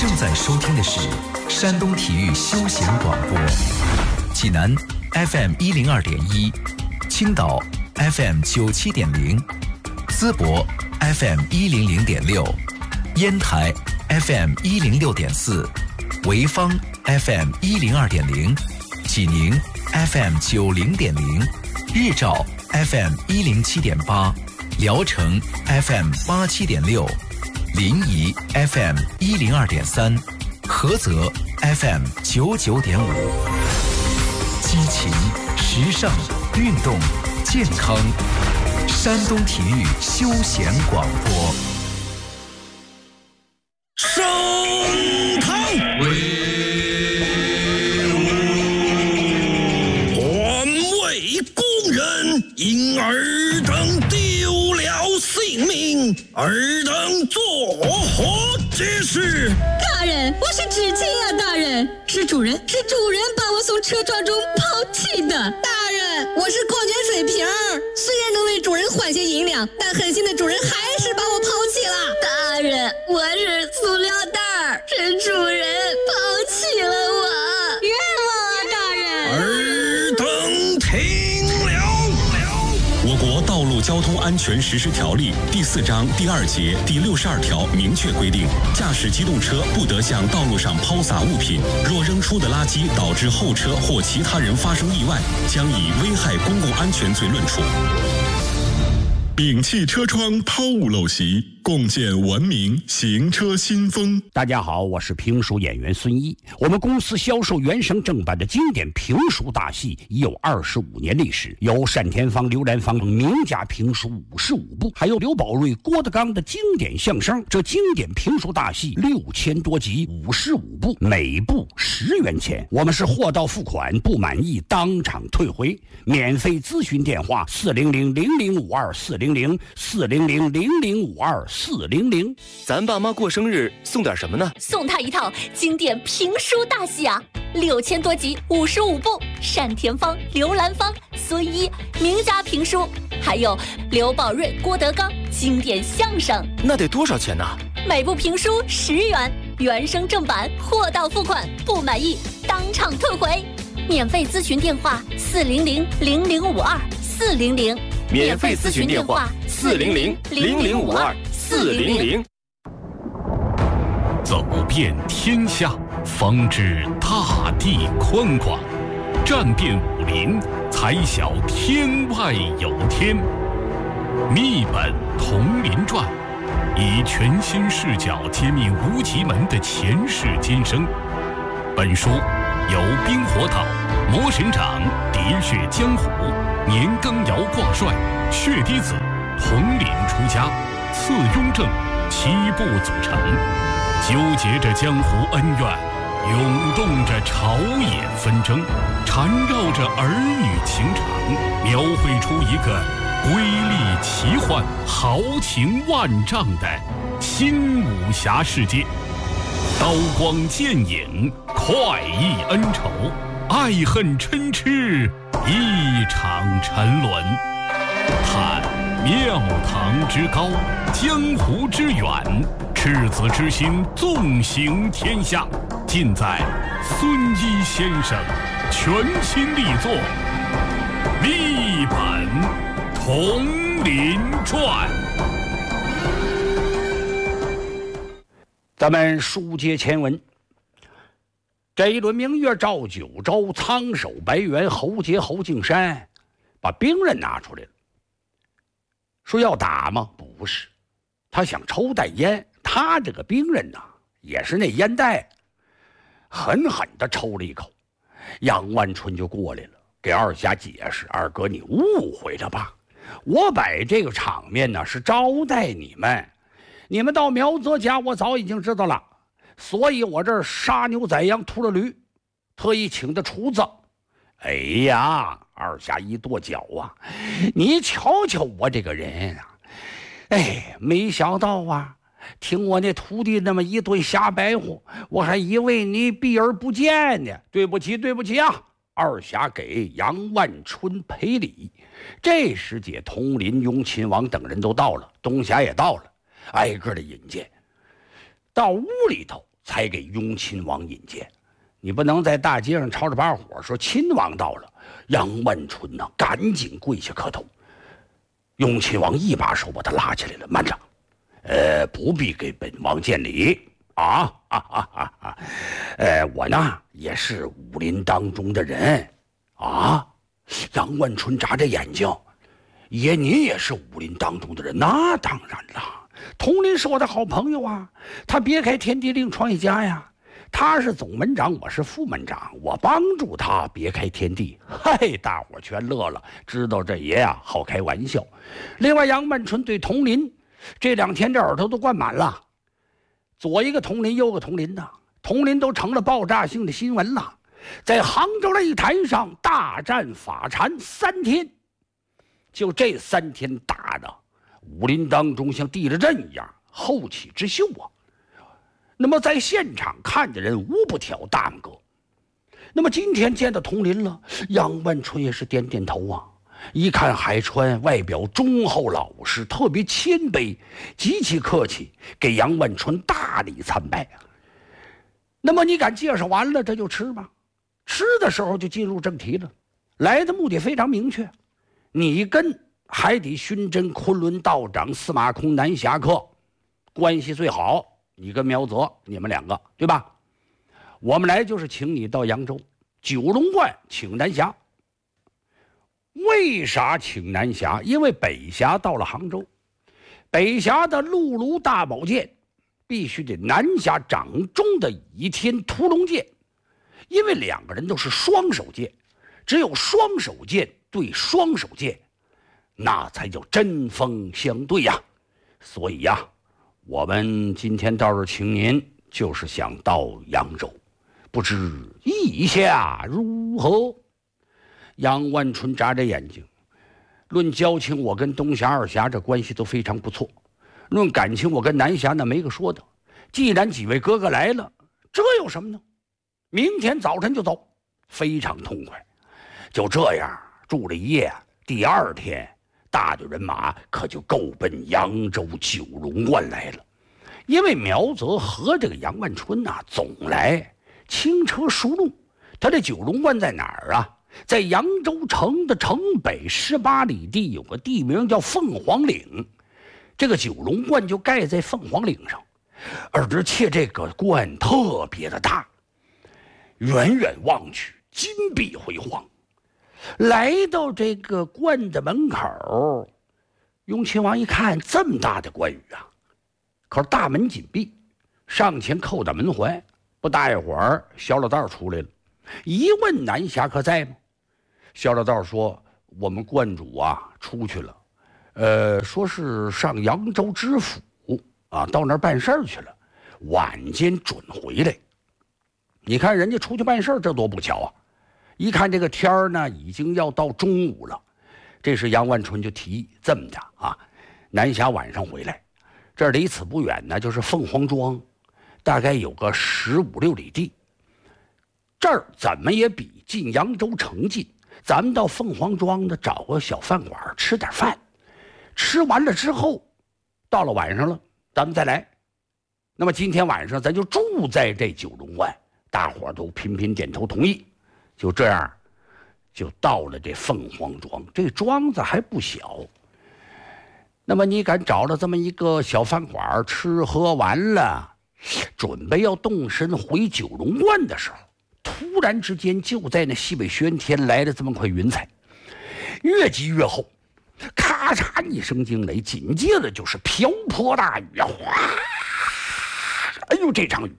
正在收听的是山东体育休闲广播，济南 FM102.1，青岛 FM97.0，淄博 FM100.6，烟台 FM106.4，潍坊 FM102.0，济宁 FM90.0，日照 FM107.8，聊城 FM87.6，临沂 FM102.3，菏泽 FM99.5，激情、时尚、运动、健康，山东体育休闲广播。 升堂威武，环卫工人因尔等丢了性命，尔等作何解释？ 大人，我是知情啊，大人，是主人把我从车撞中抛弃的。 大人，我是矿泉水瓶，虽然能为主人换些银两，但狠心的主人还是把我抛弃了。 大人，我是塑料袋，是主人抛弃了我，冤枉啊，大人！ 尔等听了。 我国道路交通安全实施条例第4章第2节第62条明确规定，驾驶机动车不得向道路上抛洒物品，若扔出的垃圾导致后车或其他人发生意外，将以危害公共安全罪论处。摒弃车窗抛物陋习，共建文明行车新风。 大家好，我是评书演员孙一。我们公司销售原声正版的经典评书大戏已有25年历史，有单田芳、刘兰芳名家评书55部，还有刘宝瑞、郭德纲的经典相声。这经典评书大戏6000多集，55部，每部10元钱。我们是货到付款，不满意当场退回。免费咨询电话400-0052-400，400-0052-400。 咱爸妈过生日送点什么呢？ 送他一套经典评书大戏啊，6000多集，55部，单田芳、刘兰芳、孙一名家评书，还有刘宝瑞、郭德纲经典相声。 那得多少钱呢？ 每部评书10元，原声正版，货到付款，不满意当场退回。免费咨询电话400-0052-400， 免费咨询电话400-0052-400。 走遍天下，方知大地宽广；战遍武林，才晓天外有天。秘本同林传，以全新视角揭秘无极门的前世今生。本书由冰火岛、魔神掌、喋血江湖、年羹尧挂帅、血滴子、统领出家、次雍正7部组成，纠结着江湖恩怨，涌动着朝野纷争，缠绕着儿女情长，描绘出一个瑰丽奇幻、豪情万丈的新武侠世界。刀光剑影，快意恩仇，爱恨嗔痴，一场沉沦。探庙堂之高，江湖之远，赤子之心纵行天下，尽在孙一先生全新力作《秘本同林传》。 咱们书接前文，这一轮明月照九州，苍手白猿，侯杰侯敬山把兵刃拿出来了，说要打吗？不是，他想抽袋烟，他这个兵刃呐，也是那烟袋，狠狠地抽了一口。杨万春就过来了，给二侠解释：“二哥，你误会了吧？我摆这个场面呢，是招待你们。你们到苗泽家，我早已经知道了，所以我这儿杀牛宰羊屠了驴，特意请的厨子。”哎呀，二侠一跺脚啊，你瞧瞧我这个人啊，哎，没想到啊，听我那徒弟那么一顿瞎白活，我还以为你避而不见呢。对不起啊！二侠给杨万春赔礼。这时节，佟林、雍亲王等人都到了，东侠也到了，挨个的引荐。到屋里头， 才给雍亲王引荐。你不能在大街上吵着把火说亲王到了。杨万春呢，赶紧跪下磕头。雍亲王一把手把他拉起来了，慢着，不必给本王见礼啊！我呢也是武林当中的人啊。杨万春眨着眼睛，爷您也是武林当中的人？那当然了，佟林是我的好朋友啊，他别开天地另创一家呀。他是总门长，我是副门长，我帮助他别开天地。嗨，大伙全乐了，知道这爷啊好开玩笑。另外，杨万春对佟林这2天这耳朵都灌满了，左一个佟林，右个佟林的，佟林都成了爆炸性的新闻了。在杭州擂台上大战法禅3天，就这3天打的武林当中像地了阵一样，后起之秀啊。那么在现场看的人无不挑大拇哥。那么今天见到佟林了，杨万春也是点点头啊。一看海川外表忠厚老实，特别谦卑，极其客气，给杨万春大礼参拜啊。那么你敢介绍完了，这就吃吧。吃的时候就进入正题了，来的目的非常明确，你跟海底熏真昆仑道长司马空南侠客关系最好。你跟苗泽，你们2个对吧？我们来就是请你到扬州九龙观请南侠。为啥请南侠？因为北侠到了杭州，北侠的陆卢大宝剑必须得南侠掌中的倚天屠龙剑，因为2个人都是双手剑，只有双手剑对双手剑，那才叫针锋相对呀。所以呀，我们今天到这儿请您，就是想到扬州，不知意下如何？杨万春眨着眼睛，论交情，我跟东侠、二侠这关系都非常不错；论感情，我跟南侠那没个说的。既然几位哥哥来了，这有什么呢？明天早晨就走，非常痛快。就这样住了一夜，第2天。大队人马可就够奔扬州九龙观来了，因为苗泽和这个杨万春呐，总来轻车熟路。他这九龙观在哪儿啊？在扬州城的城北18里地，有个地名叫凤凰岭，这个九龙观就盖在凤凰岭上，而且这个观特别的大，远远望去金碧辉煌。来到这个观的门口，雍亲王一看，这么大的关羽啊，可是大门紧闭，上前扣打门环。不大一会儿，小老道出来了，一问南侠可在吗？小老道说：“我们观主啊出去了，说是上扬州知府啊，到那儿办事儿去了，晚间准回来。”你看人家出去办事儿，这多不巧啊！一看这个天儿呢，已经要到中午了。这时杨万春就提议这么的啊，南侠晚上回来，这离此不远呢，就是凤凰庄，大概有个15、16里地。这儿怎么也比进扬州城近，咱们到凤凰庄呢，找个小饭馆吃点饭，吃完了之后，到了晚上了，咱们再来。那么今天晚上咱就住在这九龙观，大伙都频频点头同意。就这样，就到了这凤凰庄。这庄子还不小。那么你敢找了这么一个小饭馆，吃喝完了，准备要动身回九龙观的时候，突然之间就在那西北玄天来了这么块云彩，越积越厚，咔嚓一声惊雷，紧接着就是瓢泼大雨啊！哗！哎呦，这场雨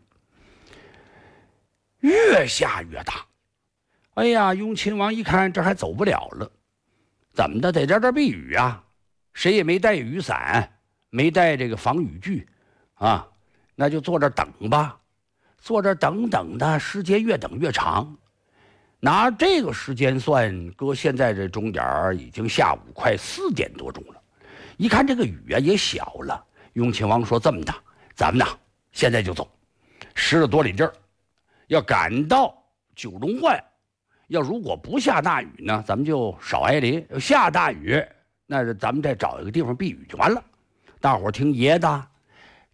越下越大。哎呀，雍亲王一看这还走不了了，怎么的，在这避雨啊？谁也没带雨伞，没带这个防雨具啊，那就坐这等吧。坐这等的时间越等越长，拿这个时间算，搁现在这钟点已经下午快4点多钟了。一看这个雨啊也小了，雍亲王说这么的，咱们呐现在就走，10多里地儿，要赶到九龙观。要如果不下大雨呢，咱们就少挨淋；要下大雨，那咱们再找一个地方避雨就完了。大伙儿听爷的，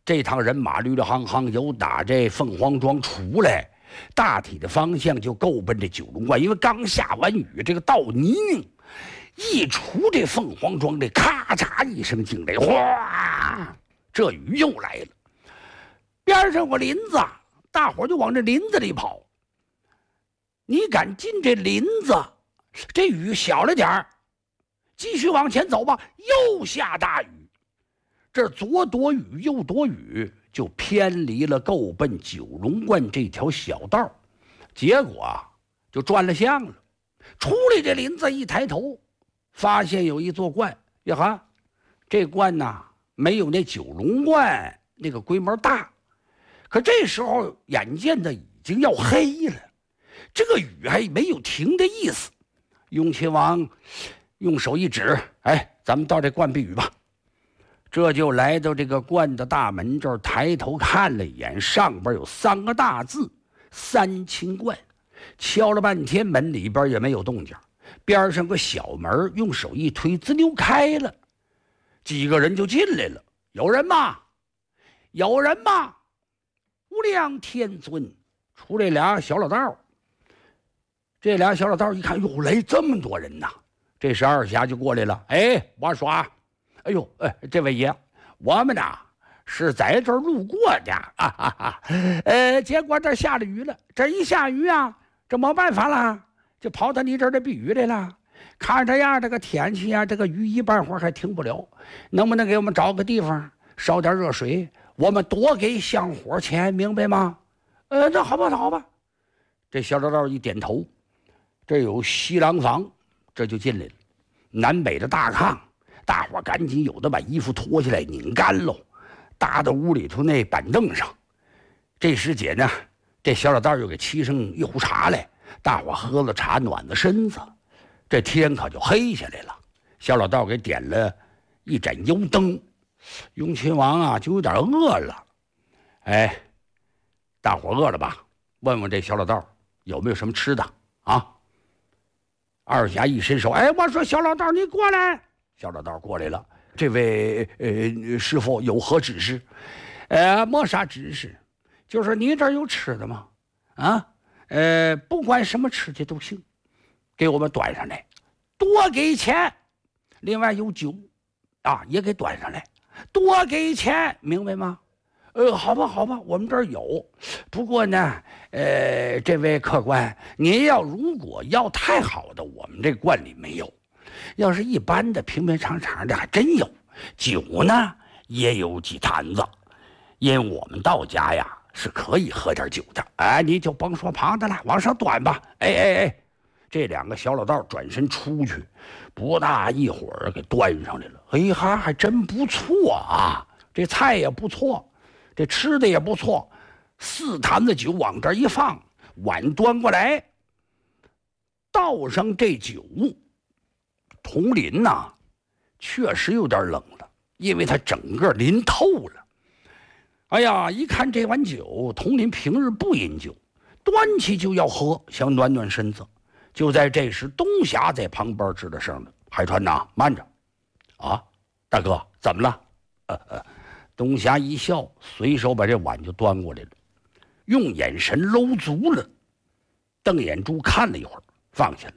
这趟人马绿绿夯夯由打这凤凰庄出来，大体的方向就够奔这九龙观，因为刚下完雨，这个道泥泞，一出这凤凰庄，这咔嚓一声惊雷，哗，这雨又来了。边上有个林子，大伙就往这林子里跑。你敢进这林子，这雨小了点儿，继续往前走吧，又下大雨。这左躲雨右躲雨，就偏离了够奔九龙观这条小道，结果就转了向了。出来这林子一抬头，发现有一座观，呀哈，这观呐没有那九龙观那个规模大，可这时候眼见着已经要黑了，这个雨还没有停的意思。雍亲王用手一指，哎，咱们到这观避雨吧。这就来到这个观的大门这儿，抬头看了一眼，上边有3个大字“三清观”。敲了半天，门里边也没有动静，边上个小门用手一推，滋溜开了，几个人就进来了。有人吗？有人吗？无量天尊，出来俩小老道。这俩小老道一看，哟，来这么多人呐！这时二侠就过来了，哎，我说，哎呦，这位爷，我们呐是在这儿路过的，结果这下了雨了，这一下雨啊，这没办法了，就跑到你这儿的避雨来了。看这样这个天气啊，这个雨一半会儿还停不了，能不能给我们找个地方烧点热水，我们多给香火钱，明白吗？那好吧，好吧。这小老道一点头，这有西廊房，这就进来了。南北的大炕，大伙赶紧有的把衣服脱下来拧干喽，搭到屋里头那板凳上。这时节呢，这小老道又给沏上一壶茶来，大伙喝了茶暖了身子。这天可就黑下来了，小老道给点了一盏油灯。雍亲王啊就有点饿了，哎，大伙饿了吧？问问这小老道有没有什么吃的啊？二侠一伸手，哎，我说小老道你过来。小老道过来了，这位师傅有何指示？没啥指示，就是你这儿有吃的吗？啊，不管什么吃的都行，给我们端上来，多给钱。另外有酒啊，也给端上来，多给钱，明白吗？好吧，好吧，我们这儿有。不过呢，这位客官，您如果要太好的，我们这观里没有；要是一般的、平平常常的，还真有。酒呢，也有几坛子，因为我们道家呀是可以喝点酒的。哎，你就甭说旁的了，往上端吧。哎，这两个小老道转身出去，不大一会儿给端上来了。哎哈，还真不错啊，这菜也不错。这吃的也不错，4坛子酒往这一放，碗端过来，倒上这酒。统领呐，确实有点冷了，因为他整个淋透了。哎呀，一看这碗酒，统领平日不饮酒，端起就要喝，想暖暖身子。就在这时，东侠在旁边吱了声了：“海川呐，慢着！啊，大哥，怎么了？”东侠一笑，随手把这碗就端过来了，用眼神搂足了，瞪眼珠看了一会儿，放下了。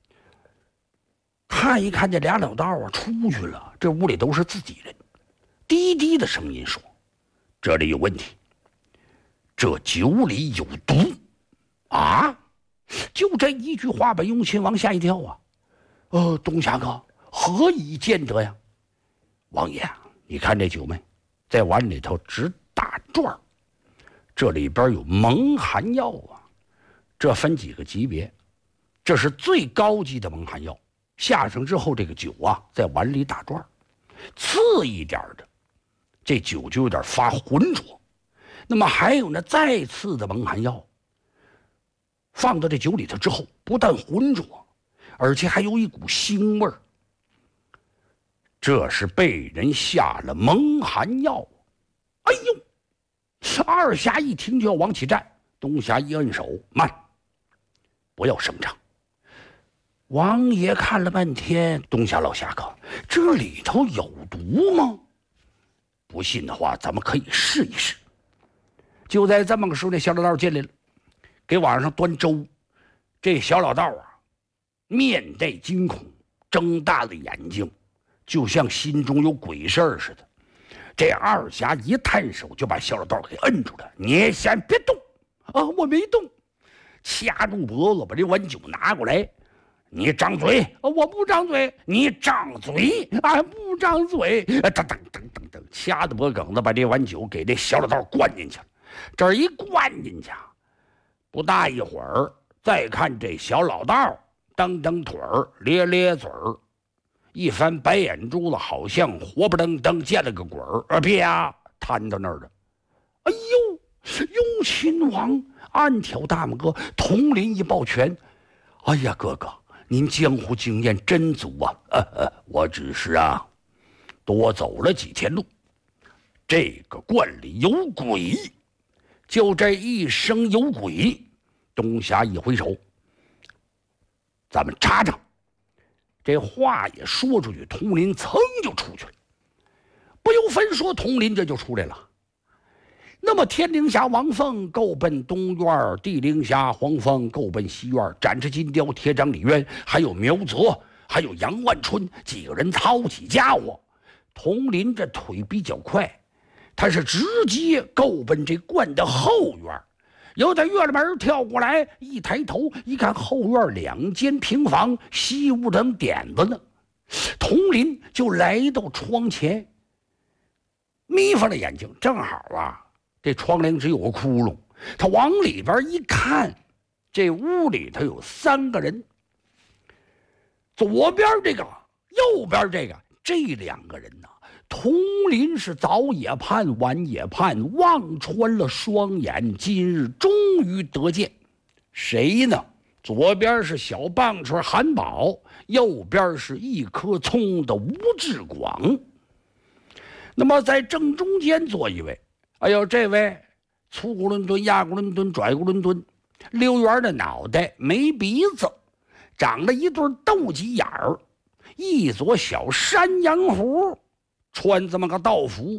看一看这俩老道啊，出去了，这屋里都是自己人，低低的声音说：“这里有问题，这酒里有毒啊！”就这一句话把雍亲王吓一跳啊！东侠哥，何以见得呀？王爷，你看这酒没？在碗里头直打转，这里边有蒙汗药啊，这分几个级别，这是最高级的蒙汗药，下上之后这个酒啊在碗里打转，次一点的这酒就有点发浑浊，那么还有呢再次的蒙汗药，放到这酒里头之后，不但浑浊，而且还有一股腥味儿。这是被人下了蒙汗药。哎呦！二侠一听就要往起站，东侠一摁手，慢，不要声张。王爷看了半天，东侠老侠客，这里头有毒吗？ 不信的话，咱们可以试一试。就在这么个时候，那小老道进来了，给往上端粥。这小老道啊，面带惊恐，睁大了眼睛，就像心中有鬼事儿似的。这二侠一探手就把小老道给摁住了，你先别动啊！我没动，掐住脖子，把这碗酒拿过来。你张嘴啊！我不张嘴。你张嘴啊！不张嘴。噔噔噔噔噔，掐着脖梗子，把这碗酒给这小老道灌进去了。这一灌进去，不大一会儿，再看这小老道蹬蹬腿儿，咧咧嘴儿，一翻白眼珠子，好像活不登登见了个鬼儿，啪瘫到那儿了。哎呦！雍亲王暗挑大拇哥，统领一抱拳：“哎呀，哥哥！”您江湖经验真足啊！我只是多走了几天路。这个观里有鬼，就这一声有鬼，东侠一挥手，咱们查查。这话也说出去，佟林噌就出去了，不由分说，佟林这就出来了。那么天灵峡王凤够奔东院，地灵峡黄凤够奔西院，展翅金雕、铁掌李渊，还有苗泽，还有杨万春几个人操起家伙。佟林这腿比较快，他是直接够奔这观的后院。由他院门跳过来，一抬头一看，后院两间平房，西屋等点子呢。佟林就来到窗前，眯缝了眼睛，正好这窗帘只有个窟窿，他往里边一看，这屋里头有3个人，左边这个，右边这个，这2个人佟林是早也盼，晚也盼，望穿了双眼，今日终于得见。谁呢？左边是小棒槌韩宝，右边是一颗葱的吴志广。那么在正中间坐一位，哎呦，这位粗咕伦敦、压咕伦敦、拽咕伦敦，溜圆的脑袋，没鼻子，长了一对斗鸡眼儿，一撮小山羊胡，穿这么个道服。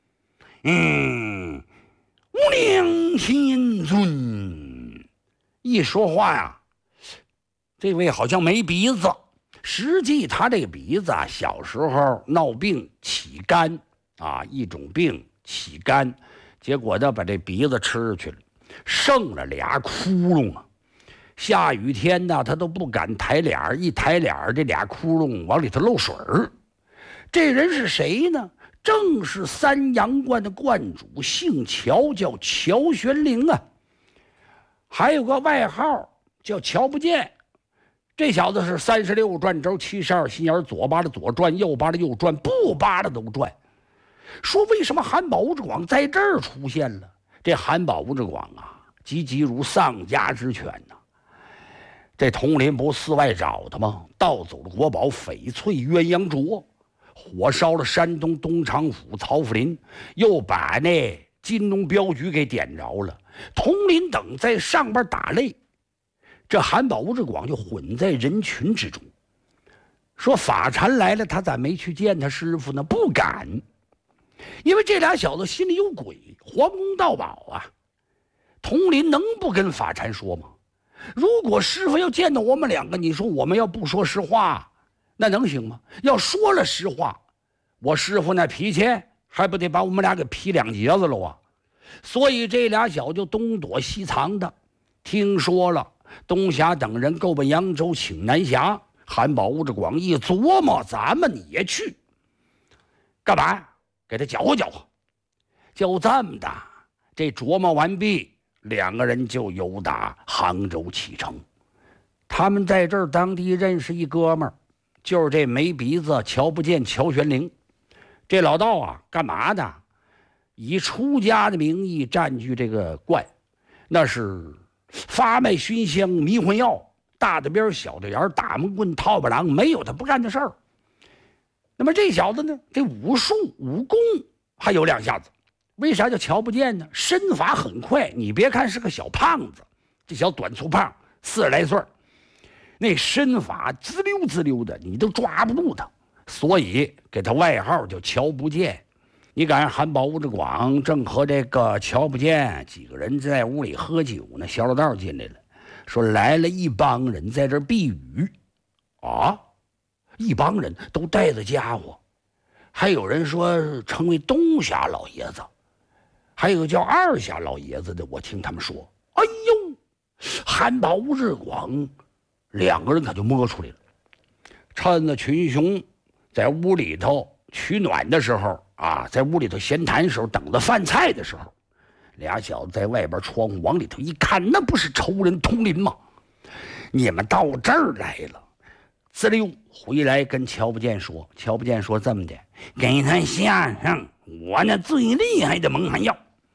无量天尊，一说话这位好像没鼻子，实际他这个鼻子小时候闹病起肝一种病起肝，结果呢把这鼻子吃去了，剩了俩窟窿下雨天呢他都不敢抬脸，一抬脸这俩窟窿往里头漏水儿。这人是谁呢？正是三阳观的观主，姓乔，叫乔玄龄还有个外号叫乔不见。这小子是36转轴72心眼，左扒拉左转，右扒拉右转，不扒拉都转。说为什么韩宝吴志广在这儿出现了？这韩宝吴志广急如丧家之犬这佟林不四外找他吗？盗走了国宝翡翠鸳鸯镯，火烧了山东东厂府曹府林，又把那金龙镖局给点着了。佟林等在上边打擂，这韩宝吴志广就混在人群之中，说法禅来了，他咋没去见他师傅呢？不敢，因为这俩小子心里有鬼，皇宫盗宝佟林能不跟法禅说吗？如果师傅要见到我们两个，你说我们要不说实话，那能行吗？要说了实话，我师傅那脾气还不得把我们俩给劈两截子了所以这俩小就东躲西藏的。听说了东侠等人够奔扬州请南侠，韩宝吴志广一琢磨，咱们也去干嘛？给他搅和搅和。就这么的，这琢磨完毕，两个人就由打杭州启程。他们在这儿当地认识一哥们儿，就是这没鼻子瞧不见乔玄龄。这老道干嘛的？以出家的名义占据这个观，那是发卖熏香迷魂药，大的边小的眼，打木棍套把郎，没有他不干的事儿。那么这小子呢，这武术武功还有两下子。为啥叫瞧不见呢？身法很快，你别看是个小胖子，这小短粗胖40来岁，那身法滋溜滋溜的，你都抓不住他，所以给他外号叫瞧不见。 你赶上韩宝、吴志广正和这个乔不见几个人在屋里喝酒呢，小老道进来了，说来了一帮人在这儿避雨啊，一帮人都带着家伙，还有人说称为东夏老爷子，还有个叫二夏老爷子的，我听他们说，哎呦，韩宝、吴志广两个人可就摸出来了。趁着群雄在屋里头取暖的时候啊，在屋里头闲谈的时候，等着饭菜的时候，俩小子在外边窗户往里头一看，那不是仇人通灵吗？你们到这儿来了，滋溜回来跟乔不见说，乔不见说这么的，给他下上我那最厉害的蒙汗药，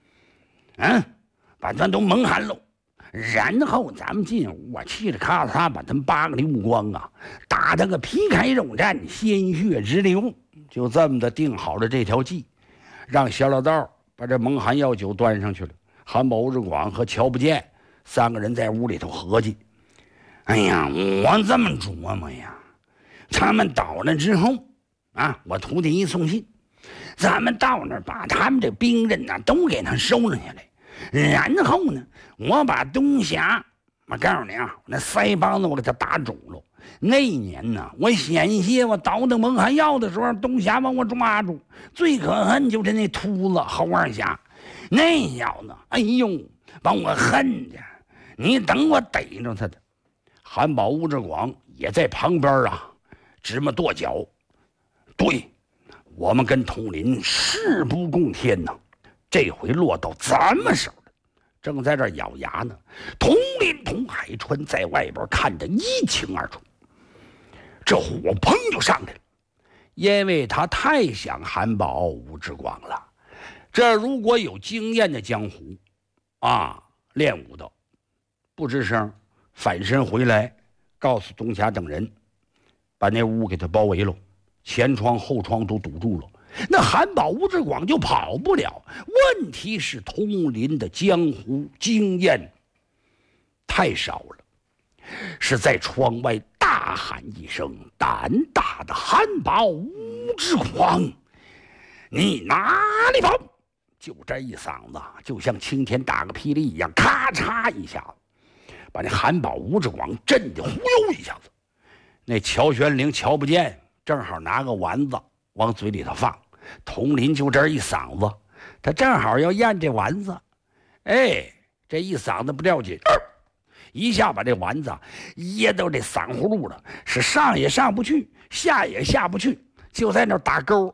把他都蒙汗喽。然后咱们进屋啊，嘁哩咔嚓把他们扒个溜光啊，打他个皮开肉绽，鲜血直流。就这么的定好了这条计，让小老道把这蒙汗药酒端上去了。韩宝、吴志广和乔不见三个人在屋里头合计，哎呀，我这么琢磨呀，他们倒了之后啊，我徒弟一送信，咱们到那儿把他们这兵刃呢都给他收了下来。然后呢，我把东霞，我告诉你啊，那腮帮子我给他打肿了。那年呢，我险些我倒腾蒙汗药的时候，东霞把我抓住。最可恨就是那秃子侯二侠，那小子，哎呦，把我恨的。你等我逮着他的。韩宝、吴志广也在旁边啊，直么跺脚。对，我们跟统领势不共天呐。这回落到咱们手了，正在这咬牙呢。统领童海川在外边看得一清二楚，这火砰就上来了，因为他太想韩宝、吴志广了。这如果有经验的江湖啊，练武的，不吱声，反身回来，告诉东霞等人，把那屋给他包围了，前窗后窗都堵住了。那韩宝、吴志广就跑不了。问题是通林的江湖经验太少了，是在窗外大喊一声：“胆大的韩宝、吴志广，你哪里跑！”就这一嗓子，就像晴天打个霹雳一样，咔嚓一下子，把那韩宝、吴志广震得忽悠一下子。那乔玄龄、乔不见正好拿个丸子往嘴里头放。佟林就这一嗓子，他正好要咽这丸子，哎，这一嗓子不掉紧，一下把这丸子噎到这嗓葫芦了，是上也上不去，下也下不去，就在那打勾，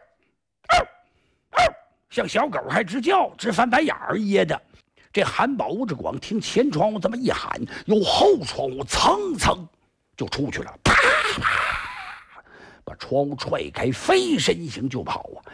像小狗还直叫，直翻白眼儿噎的。这韩宝、吴志广听前窗户这么一喊，由后窗户蹭蹭就出去了，啪啪把窗户踹开，飞身行就跑啊！